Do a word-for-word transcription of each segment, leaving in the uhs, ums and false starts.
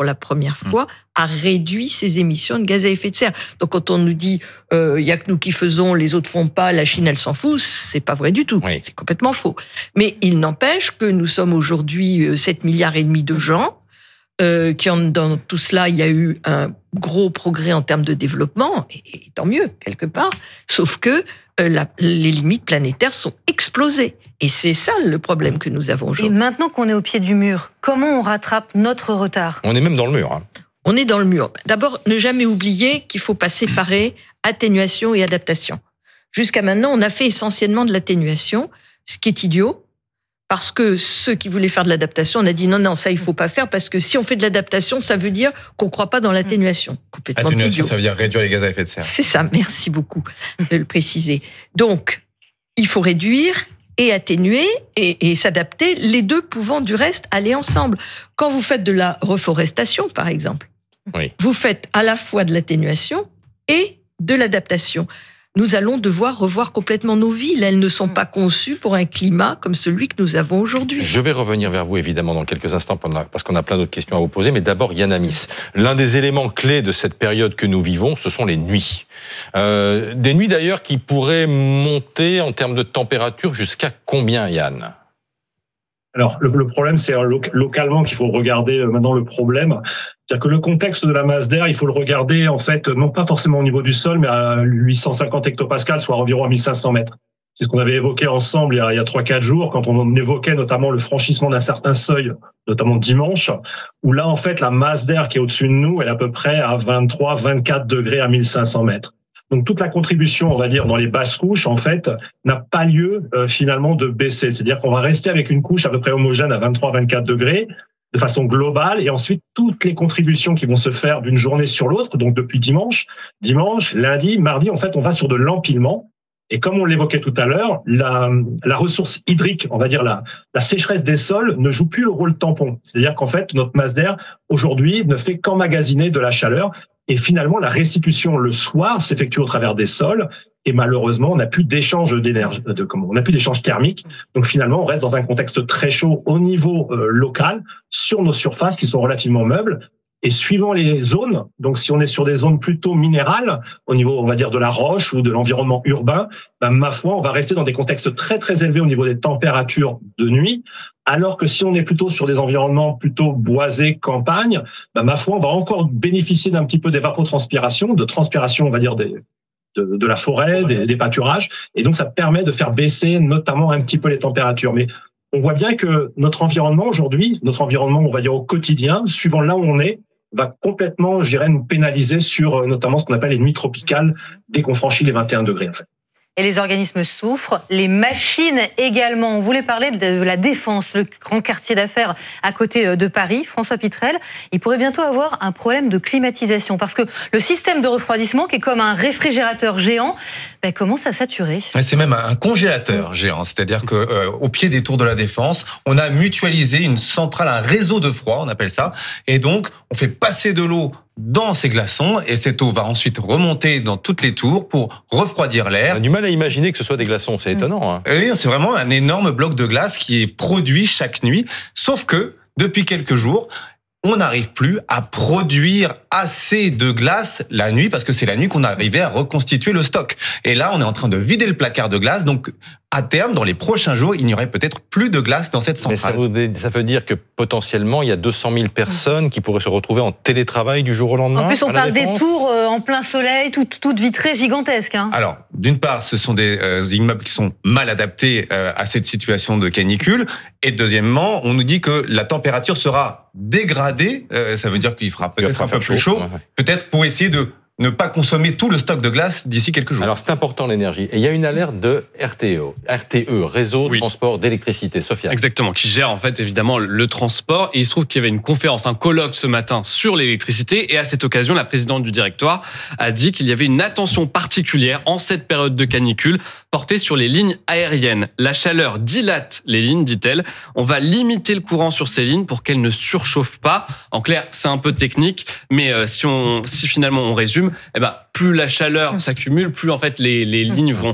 pour la première fois, a réduit ses émissions de gaz à effet de serre. Donc quand on nous dit il euh, y a que nous qui faisons, les autres font pas, la Chine elle s'en fout, c'est pas vrai du tout. Oui. C'est complètement faux. Mais il n'empêche que nous sommes aujourd'hui sept milliards et demi de gens. Euh, qui en, dans tout cela, il y a eu un gros progrès en termes de développement, et, et tant mieux, quelque part, sauf que euh, la, les limites planétaires sont explosées. Et c'est ça le problème que nous avons aujourd'hui. Et maintenant qu'on est au pied du mur, comment on rattrape notre retard ? On est même dans le mur. Hein. On est dans le mur. D'abord, ne jamais oublier qu'il faut pas séparer atténuation et adaptation. Jusqu'à maintenant, on a fait essentiellement de l'atténuation, ce qui est idiot. Parce que ceux qui voulaient faire de l'adaptation, on a dit non, non, ça, il faut pas faire, parce que si on fait de l'adaptation, ça veut dire qu'on croit pas dans l'atténuation. Complètement idiot. Atténuation, ça veut dire réduire les gaz à effet de serre. C'est ça, merci beaucoup de le préciser. Donc, il faut réduire et atténuer et, et s'adapter, les deux pouvant du reste aller ensemble. Quand vous faites de la reforestation, par exemple, oui. vous faites à la fois de l'atténuation et de l'adaptation. Nous allons devoir revoir complètement nos villes. Elles ne sont pas conçues pour un climat comme celui que nous avons aujourd'hui. Je vais revenir vers vous, évidemment, dans quelques instants, parce qu'on a plein d'autres questions à vous poser. Mais d'abord, Yann Amis, l'un des éléments clés de cette période que nous vivons, ce sont les nuits. Euh, des nuits, d'ailleurs, qui pourraient monter en termes de température jusqu'à combien, Yann ? Alors, le, le problème, c'est localement qu'il faut regarder maintenant le problème. C'est-à-dire que le contexte de la masse d'air, il faut le regarder, en fait, non pas forcément au niveau du sol, mais à huit cent cinquante hectopascales, soit environ à mille cinq cents mètres. C'est ce qu'on avait évoqué ensemble il y a, il y a trois quatre jours, quand on évoquait notamment le franchissement d'un certain seuil, notamment dimanche, où là, en fait, la masse d'air qui est au-dessus de nous, elle est à peu près à vingt-trois vingt-quatre degrés à mille cinq cents mètres. Donc toute la contribution, on va dire, dans les basses couches, en fait, n'a pas lieu euh, finalement de baisser. C'est-à-dire qu'on va rester avec une couche à peu près homogène à vingt-trois vingt-quatre degrés de façon globale, et ensuite toutes les contributions qui vont se faire d'une journée sur l'autre, donc depuis dimanche, dimanche, lundi, mardi, en fait, on va sur de l'empilement. Et comme on l'évoquait tout à l'heure, la, la ressource hydrique, on va dire la, la sécheresse des sols, ne joue plus le rôle tampon. C'est-à-dire qu'en fait, notre masse d'air, aujourd'hui, ne fait qu'emmagasiner de la chaleur. Et finalement, la restitution le soir s'effectue au travers des sols. Et malheureusement, on n'a plus d'échange d'énergie, de, comment, on n'a plus d'échange thermique. Donc finalement, on reste dans un contexte très chaud au niveau euh, local, sur nos surfaces qui sont relativement meubles. Et suivant les zones, donc si on est sur des zones plutôt minérales, au niveau, on va dire, de la roche ou de l'environnement urbain, ben, ma foi, on va rester dans des contextes très, très élevés au niveau des températures de nuit. Alors que si on est plutôt sur des environnements plutôt boisés, campagne, ben, ma foi, on va encore bénéficier d'un petit peu d'évapotranspiration, de transpiration, on va dire, des, de, de la forêt, des, des pâturages. Et donc, ça permet de faire baisser notamment un petit peu les températures. Mais on voit bien que notre environnement aujourd'hui, notre environnement, on va dire au quotidien, suivant là où on est, va complètement, je dirais, nous pénaliser sur notamment ce qu'on appelle les nuits tropicales dès qu'on franchit les vingt et un degrés, en fait. Et les organismes souffrent, les machines également. On voulait parler de la Défense, le grand quartier d'affaires à côté de Paris. François Pitrel, il pourrait bientôt avoir un problème de climatisation parce que le système de refroidissement, qui est comme un réfrigérateur géant, ben, commence à saturer. C'est même un congélateur géant, c'est-à-dire que euh, au pied des tours de la Défense, on a mutualisé une centrale, un réseau de froid, on appelle ça, et donc on fait passer de l'eau dans ces glaçons, et cette eau va ensuite remonter dans toutes les tours pour refroidir l'air. On a du mal à imaginer que ce soit des glaçons, c'est étonnant. Hein. Oui, c'est vraiment un énorme bloc de glace qui est produit chaque nuit, sauf que depuis quelques jours, on n'arrive plus à produire assez de glace la nuit, parce que c'est la nuit qu'on arrivait à reconstituer le stock. Et là, on est en train de vider le placard de glace, donc à terme, dans les prochains jours, il n'y aurait peut-être plus de glace dans cette centrale. Mais ça, ça veut dire que potentiellement, il y a deux cent mille personnes qui pourraient se retrouver en télétravail du jour au lendemain. En plus, on parle des tours euh, en plein soleil, toutes, toutes vitrées gigantesques. Hein. Alors, d'une part, ce sont des euh, immeubles qui sont mal adaptés euh, à cette situation de canicule. Et deuxièmement, on nous dit que la température sera dégradée. Euh, ça veut dire qu'il fera peut-être fera un peu plus chaud. chaud ouais, ouais. Peut-être pour essayer de ne pas consommer tout le stock de glace d'ici quelques jours. Alors, c'est important l'énergie. Et il y a une alerte de R T E, R T E, Réseau de oui. Transport d'électricité. Sophia. Exactement, qui gère en fait évidemment le transport. Et il se trouve qu'il y avait une conférence, un colloque ce matin sur l'électricité. Et à cette occasion, la présidente du directoire a dit qu'il y avait une attention particulière en cette période de canicule portée sur les lignes aériennes. La chaleur dilate les lignes, dit-elle. On va limiter le courant sur ces lignes pour qu'elles ne surchauffent pas. En clair, c'est un peu technique, mais euh, si, on, si finalement on résume, eh ben, plus la chaleur s'accumule, plus en fait les, les lignes vont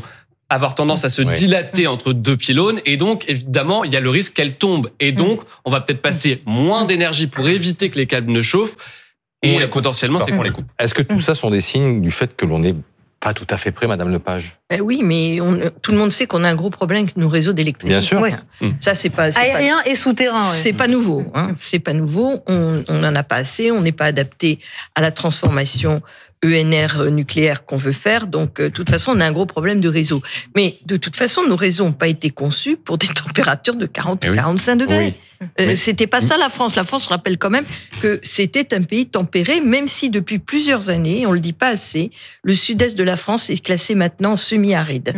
avoir tendance à se Oui. dilater entre deux pylônes et donc évidemment il y a le risque qu'elle tombe et donc on va peut-être passer moins d'énergie pour éviter que les câbles ne chauffent et les potentiellement c'est qu'on les coupe. Est-ce que tout ça sont des signes du fait que l'on n'est pas tout à fait prêt, Madame Lepage? Ben oui, mais on, tout le monde sait qu'on a un gros problème avec nos réseaux d'électricité. Bien sûr. Ouais. Ça, c'est pas... c'est pas- Aérien et souterrain. ouais. C'est pas nouveau, hein. C'est pas nouveau. On n'en a pas assez. On n'est pas adapté à la transformation E N R nucléaire qu'on veut faire. Donc, euh, de toute façon, on a un gros problème de réseau. Mais de toute façon, nos réseaux n'ont pas été conçus pour des températures de quarante Eh ou oui. quarante-cinq degrés. Oui. Euh, Mais- c'était pas ça la France. La France, je rappelle quand même que c'était un pays tempéré, même si depuis plusieurs années, on le dit pas assez, le sud-est de la France est classé maintenant semi-aride.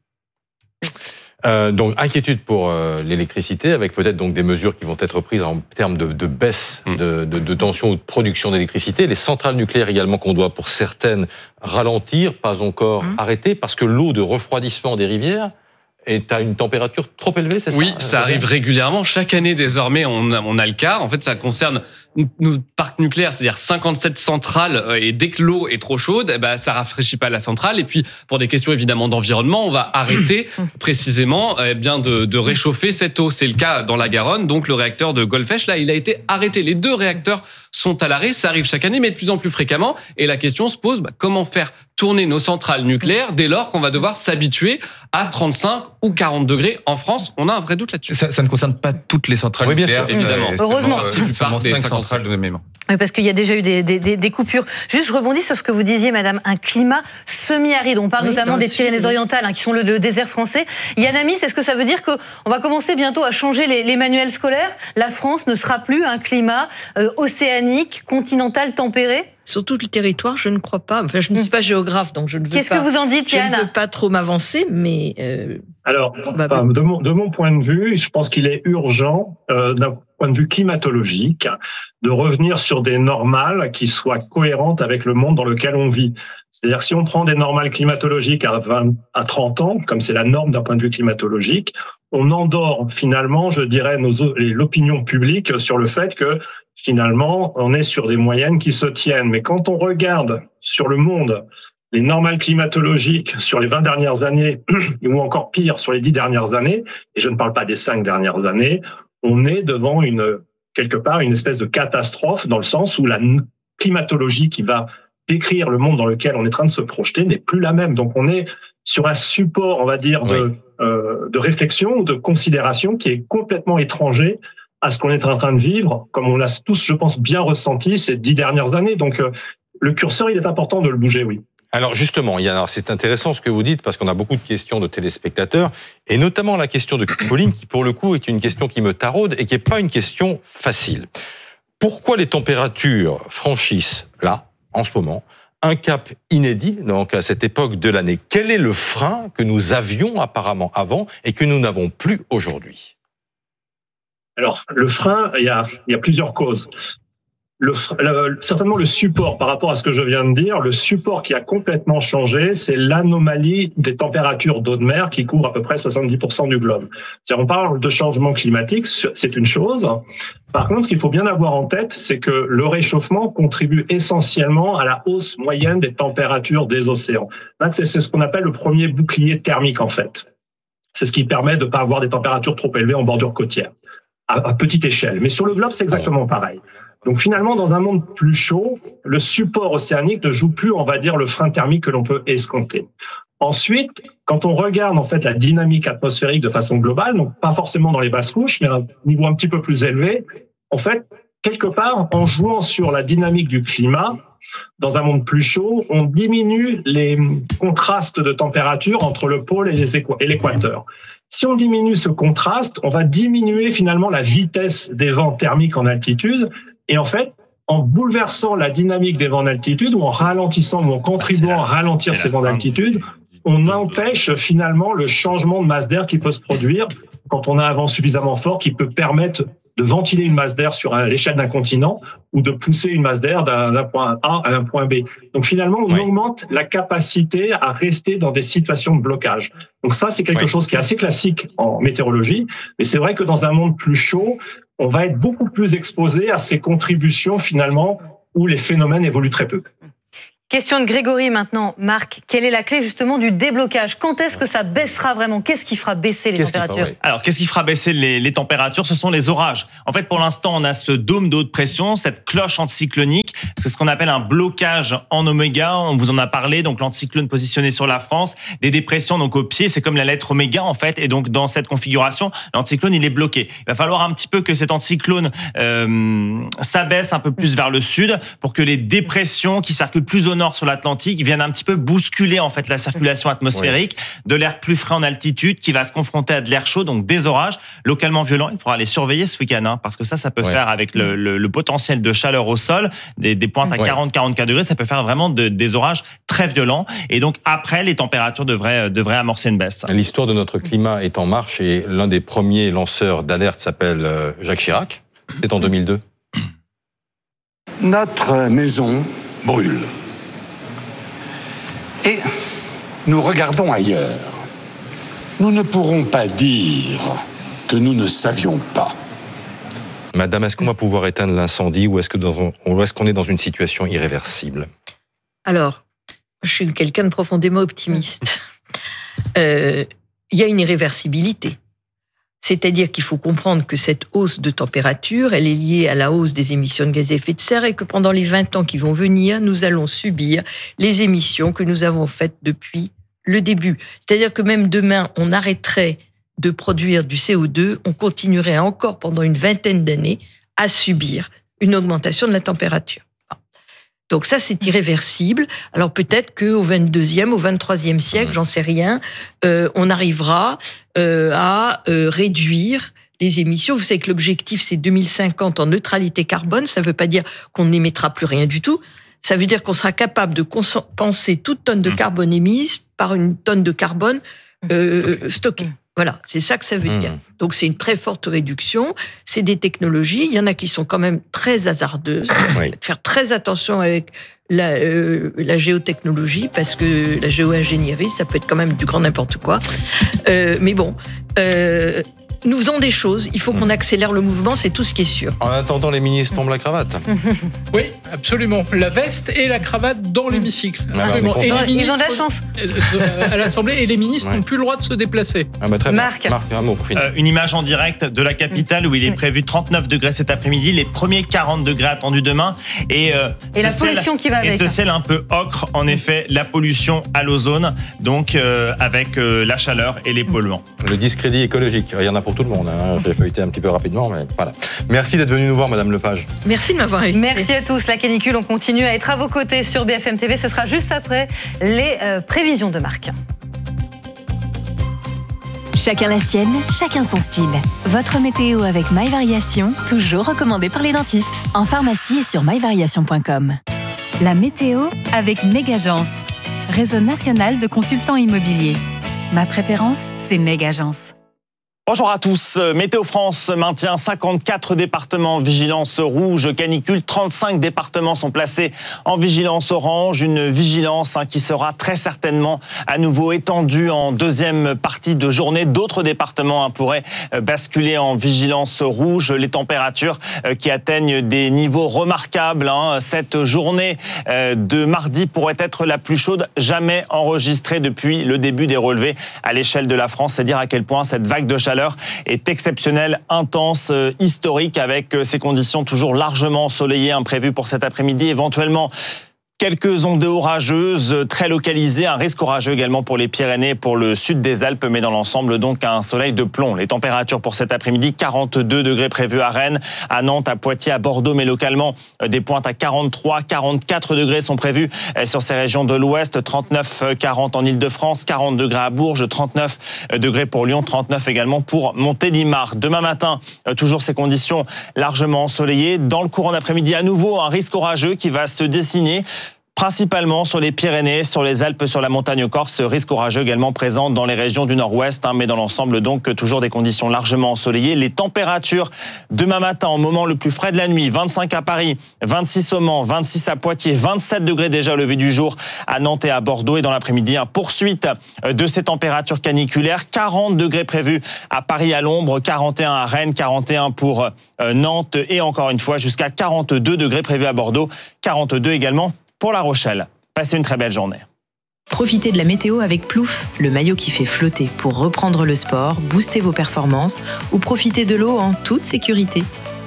Euh, donc inquiétude pour euh, l'électricité, avec peut-être donc des mesures qui vont être prises en termes de, de baisse Mm. de, de, de tension ou de production d'électricité. Les centrales nucléaires également qu'on doit pour certaines ralentir, pas encore Mm. arrêter, parce que l'eau de refroidissement des rivières est à une température trop élevée, c'est ça? Oui, ça arrive régulièrement. Chaque année, désormais, on a, on a le cas. En fait, ça concerne nos parcs nucléaires, c'est-à-dire cinquante-sept centrales. Et dès que l'eau est trop chaude, eh ben, ça rafraîchit pas la centrale. Et puis, pour des questions évidemment d'environnement, on va arrêter précisément eh bien de, de réchauffer cette eau. C'est le cas dans la Garonne. Donc, le réacteur de Golfech, là, il a été arrêté. Les deux réacteurs sont à l'arrêt. Ça arrive chaque année, mais de plus en plus fréquemment. Et la question se pose, bah, comment faire tourner nos centrales nucléaires dès lors qu'on va devoir s'habituer à trente-cinq ou quarante degrés en France? On a un vrai doute là-dessus. Ça, ça ne concerne pas toutes les centrales Oui, bien nucléaires. sûr, évidemment. Euh, Heureusement. seulement, C'est euh, du seulement parc des cinq cinquante-cinq. centrales de mémoire. Oui, parce qu'il y a déjà eu des, des, des, des coupures. Juste, je rebondis sur ce que vous disiez, madame, un climat semi-aride. On parle Oui, notamment dans des le sud, Pyrénées-Orientales, hein, qui sont le, le désert français. Yann Amis, est-ce que ça veut dire qu'on va commencer bientôt à changer les, les manuels scolaires? La France ne sera plus un climat euh, océanique, continental, tempéré? Sur tout le territoire, je ne crois pas. Enfin, je ne suis pas géographe, donc je ne veux Qu'est-ce pas... que vous en dites, Je ne Yann? veux pas trop m'avancer, mais... euh, Alors, Bah, enfin, de, mon, de mon point de vue, je pense qu'il est urgent, euh, d'un point de vue climatologique, de revenir sur des normales qui soient cohérentes avec le monde dans lequel on vit. C'est-à-dire, si on prend des normales climatologiques à vingt à trente ans, comme c'est la norme d'un point de vue climatologique, on endort finalement, je dirais, nos, l'opinion publique sur le fait que finalement, on est sur des moyennes qui se tiennent. Mais quand on regarde sur le monde les normales climatologiques sur les vingt dernières années, ou encore pire, sur les dix dernières années, et je ne parle pas des cinq dernières années, on est devant une, quelque part une espèce de catastrophe, dans le sens où la climatologie qui va décrire le monde dans lequel on est en train de se projeter n'est plus la même. Donc on est sur un support, on va dire, de, Oui. euh, de réflexion ou de considération qui est complètement étranger à ce qu'on est en train de vivre, comme on l'a tous, je pense, bien ressenti ces dix dernières années. Donc euh, le curseur, il est important de le bouger, oui. Alors justement, Yann, alors c'est intéressant ce que vous dites, parce qu'on a beaucoup de questions de téléspectateurs, et notamment la question de Pauline, qui pour le coup est une question qui me taraude et qui n'est pas une question facile. Pourquoi les températures franchissent, là, en ce moment, un cap inédit, donc à cette époque de l'année? Quel est le frein que nous avions apparemment avant et que nous n'avons plus aujourd'hui? Alors, le frein, il y a, il y a plusieurs causes. Le, le, certainement le support par rapport à ce que je viens de dire, le support qui a complètement changé, c'est l'anomalie des températures d'eau de mer qui couvrent à peu près soixante-dix pour cent du globe. C'est-à-dire, on parle de changement climatique, c'est une chose. Par contre, ce qu'il faut bien avoir en tête, c'est que le réchauffement contribue essentiellement à la hausse moyenne des températures des océans. C'est ce qu'on appelle le premier bouclier thermique, en fait. C'est ce qui permet de ne pas avoir des températures trop élevées en bordure côtière, à, à petite échelle. Mais sur le globe, c'est exactement pareil. Donc finalement, dans un monde plus chaud, le support océanique ne joue plus, on va dire, le frein thermique que l'on peut escompter. Ensuite, quand on regarde en fait la dynamique atmosphérique de façon globale, donc pas forcément dans les basses couches, mais à un niveau un petit peu plus élevé, en fait, quelque part, en jouant sur la dynamique du climat, dans un monde plus chaud, on diminue les contrastes de température entre le pôle et les équ- et l'équateur. Si on diminue ce contraste, on va diminuer finalement la vitesse des vents thermiques en altitude. Et en fait, en bouleversant la dynamique des vents d'altitude ou en ralentissant ou en contribuant à ralentir ces vents d'altitude, on empêche finalement le changement de masse d'air qui peut se produire quand on a un vent suffisamment fort qui peut permettre de ventiler une masse d'air sur l'échelle d'un continent ou de pousser une masse d'air d'un point A à un point B. Donc finalement, on oui. augmente la capacité à rester dans des situations de blocage. Donc ça, c'est quelque oui. chose qui est assez classique en météorologie, mais c'est vrai que dans un monde plus chaud, on va être beaucoup plus exposé à ces contributions finalement où les phénomènes évoluent très peu. Question de Grégory maintenant. Marc, quelle est la clé justement du déblocage? Quand est-ce que ça baissera vraiment? Qu'est-ce qui fera baisser les Qu'est-ce températures? fera, oui. Alors, qu'est-ce qui fera baisser les, les températures? Ce sont les orages. En fait, pour l'instant, on a ce dôme de haute pression, cette cloche anticyclonique. C'est ce qu'on appelle un blocage en oméga. On vous en a parlé. Donc, l'anticyclone positionné sur la France. Des dépressions, donc, au pied. C'est comme la lettre oméga, en fait. Et donc, dans cette configuration, l'anticyclone, il est bloqué. Il va falloir un petit peu que cet anticyclone euh, s'abaisse un peu plus vers le sud pour que les dépressions qui circulent plus au nord sur l'Atlantique viennent un petit peu bousculer en fait la circulation atmosphérique, oui. de l'air plus frais en altitude qui va se confronter à de l'air chaud, donc des orages localement violents. Il faudra les surveiller ce week-end, hein, parce que ça, ça peut ouais. faire avec le, le, le potentiel de chaleur au sol, des, des pointes à ouais. quarante à quarante-quatre degrés, ça peut faire vraiment de, des orages très violents. Et donc après, les températures devraient, devraient amorcer une baisse. L'histoire de notre climat est en marche et l'un des premiers lanceurs d'alerte s'appelle Jacques Chirac. C'est en deux mille deux. Notre maison brûle. Et nous regardons ailleurs. Nous ne pourrons pas dire que nous ne savions pas. Madame, est-ce qu'on va pouvoir éteindre l'incendie ou est-ce que dans, ou est-ce qu'on est dans une situation irréversible? Alors, je suis quelqu'un de profondément optimiste. Euh, il y a une irréversibilité. C'est-à-dire qu'il faut comprendre que cette hausse de température, elle est liée à la hausse des émissions de gaz à effet de serre et que pendant les vingt ans qui vont venir, nous allons subir les émissions que nous avons faites depuis le début. C'est-à-dire que même demain, on arrêterait de produire du C O deux, on continuerait encore pendant une vingtaine d'années à subir une augmentation de la température. Donc ça, c'est irréversible. Alors peut-être qu'au vingt-deuxième, au vingt-troisième siècle, j'en sais rien, euh, on arrivera euh, à euh, réduire les émissions. Vous savez que l'objectif, c'est deux mille cinquante en neutralité carbone. Ça ne veut pas dire qu'on n'émettra plus rien du tout. Ça veut dire qu'on sera capable de compenser toute tonne de carbone émise par une tonne de carbone euh, stockée. Voilà, c'est ça que ça veut mmh. dire. Donc c'est une très forte réduction. C'est des technologies. Il y en a qui sont quand même très hasardeuses. Oui. Faire très attention avec la, euh, la géotechnologie parce que la géo-ingénierie, ça peut être quand même du grand n'importe quoi. Euh, mais bon. Euh, Nous faisons des choses, il faut qu'on accélère le mouvement, c'est tout ce qui est sûr. En attendant, les ministres tombent la cravate. Oui, absolument. La veste et la cravate dans l'hémicycle. Absolument. Et les ministres, ils ont de la chance. À l'Assemblée, et les ministres n'ont ouais. plus le droit de se déplacer. Ah bah très Marc. bien. Marc, un mot pour finir. Euh, une image en direct de la capitale où il est prévu trente-neuf degrés cet après-midi, les premiers quarante degrés attendus demain. Et, euh, et la pollution ciel, qui va avec. Et ce ciel un peu ocre, en effet, la pollution à l'ozone, donc euh, avec euh, la chaleur et les polluants. Le discrédit écologique, il y en a pour tout le monde. Hein. J'ai feuilleté un petit peu rapidement, mais voilà. Merci d'être venu nous voir, Madame Lepage. Merci de m'avoir invité. Merci à tous. La canicule, on continue à être à vos côtés sur B F M T V. Ce sera juste après les euh, prévisions de Marc. Chacun la sienne, chacun son style. Votre météo avec My Variation, toujours recommandé par les dentistes. En pharmacie et sur my variation point com. La météo avec Megagence, réseau national de consultants immobiliers. Ma préférence, c'est Megagence. Bonjour à tous. Météo France maintient cinquante-quatre départements en vigilance rouge canicule. trente-cinq départements sont placés en vigilance orange. Une vigilance hein, qui sera très certainement à nouveau étendue en deuxième partie de journée. D'autres départements hein, pourraient basculer en vigilance rouge. Les températures euh, qui atteignent des niveaux remarquables. Hein. Cette journée euh, de mardi pourrait être la plus chaude jamais enregistrée depuis le début des relevés à l'échelle de la France. C'est dire à quel point cette vague de chaleur est exceptionnelle, intense, euh, historique, avec euh, ces conditions toujours largement ensoleillées imprévues pour cet après-midi, éventuellement quelques ondes orageuses très localisées, un risque orageux également pour les Pyrénées et pour le sud des Alpes, mais dans l'ensemble donc un soleil de plomb. Les températures pour cet après-midi, quarante-deux degrés prévus à Rennes, à Nantes, à Poitiers, à Bordeaux, mais localement des pointes à quarante-trois, quarante-quatre degrés sont prévus sur ces régions de l'Ouest, trente-neuf, quarante en Ile-de-France, quarante degrés à Bourges, trente-neuf degrés pour Lyon, trente-neuf également pour Montélimar. Demain matin, toujours ces conditions largement ensoleillées. Dans le courant d'après-midi, à nouveau un risque orageux qui va se dessiner, principalement sur les Pyrénées, sur les Alpes, sur la montagne corse, risque orageux également présent dans les régions du nord-ouest, hein, mais dans l'ensemble donc toujours des conditions largement ensoleillées. Les températures demain matin, au moment le plus frais de la nuit, vingt-cinq à Paris, vingt-six au Mans, vingt-six à Poitiers, vingt-sept degrés déjà au lever du jour à Nantes et à Bordeaux, et dans l'après-midi, hein, poursuite de ces températures caniculaires, quarante degrés prévus à Paris à l'ombre, quarante et un à Rennes, quarante et un pour euh, Nantes, et encore une fois jusqu'à quarante-deux degrés prévus à Bordeaux, quarante-deux également pour La Rochelle. Passez une très belle journée. Profitez de la météo avec Plouf, le maillot qui fait flotter pour reprendre le sport, booster vos performances ou profiter de l'eau en toute sécurité.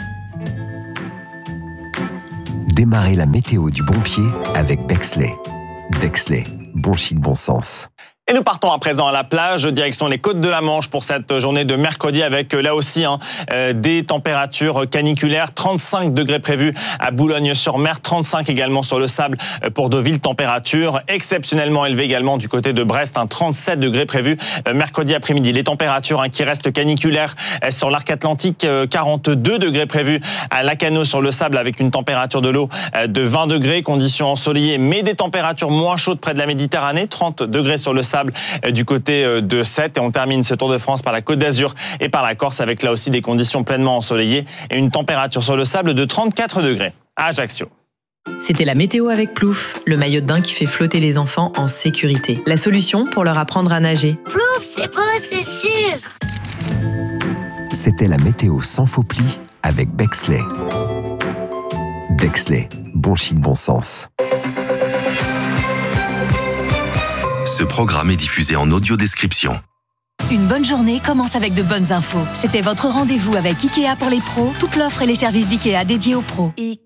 Démarrez la météo du bon pied avec Bexley. Bexley, bon chic, bon sens. Et nous partons à présent à la plage, direction les côtes de la Manche pour cette journée de mercredi avec là aussi hein, euh, des températures caniculaires. trente-cinq degrés prévus à Boulogne-sur-Mer, trente-cinq également sur le sable pour Deauville. Température exceptionnellement élevée également du côté de Brest, hein, trente-sept degrés prévus euh, mercredi après-midi. Les températures hein, qui restent caniculaires euh, sur l'arc atlantique, euh, quarante-deux degrés prévus à Lacanau sur le sable avec une température de l'eau euh, de vingt degrés, conditions ensoleillées mais des températures moins chaudes près de la Méditerranée, trente degrés sur le sable du côté de Sète. Et on termine ce Tour de France par la Côte d'Azur et par la Corse avec là aussi des conditions pleinement ensoleillées et une température sur le sable de trente-quatre degrés à Ajaccio. C'était la météo avec Plouf, le maillot de bain qui fait flotter les enfants en sécurité. La solution pour leur apprendre à nager. Plouf, c'est beau, c'est sûr. C'était la météo sans faux plis avec Bexley. Bexley, bon chic, bon sens. Ce programme est diffusé en audio-description. Une bonne journée commence avec de bonnes infos. C'était votre rendez-vous avec Ikea pour les pros. Toute l'offre et les services d'Ikea dédiés aux pros.